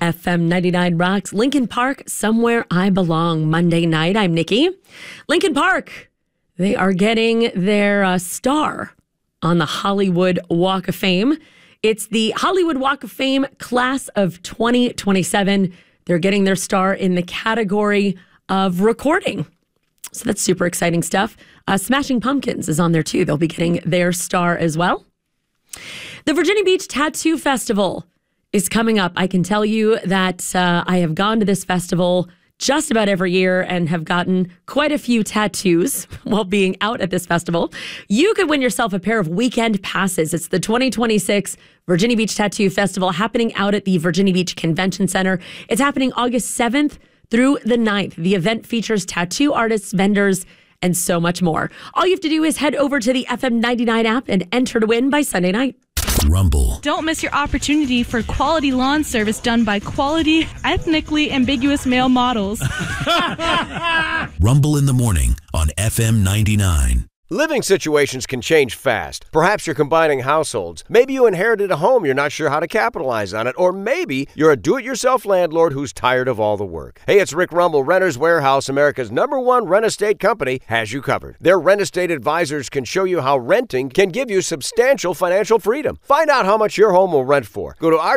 FM 99 Rocks, Linkin Park, Somewhere I Belong. Monday night, I'm Nikki. Linkin Park, they are getting their star on the Hollywood Walk of Fame. It's the Hollywood Walk of Fame class of 2027. They're getting their star in the category of recording. So that's super exciting stuff. Smashing Pumpkins is on there too. They'll be getting their star as well. The Virginia Beach Tattoo Festival is coming up. I can tell you that I have gone to this festival just about every year and have gotten quite a few tattoos while being out at this festival. You could win yourself a pair of weekend passes. It's the 2026 Virginia Beach Tattoo Festival happening out at the Virginia Beach Convention Center. It's happening August 7th through the 9th. The event features tattoo artists, vendors, and so much more. All you have to do is head over to the FM 99 app and enter to win by Sunday night. Rumble. Don't miss your opportunity for quality lawn service done by quality, ethnically ambiguous male models. Rumble in the morning on FM 99. Living situations can change fast. Perhaps you're combining households. Maybe you inherited a home you're not sure how to capitalize on it. Or maybe you're a do-it-yourself landlord who's tired of all the work. Hey, it's Rick Rumble. Renters Warehouse, America's #1 rent estate company, has you covered. Their rent estate advisors can show you how renting can give you substantial financial freedom. Find out how much your home will rent for. Go to our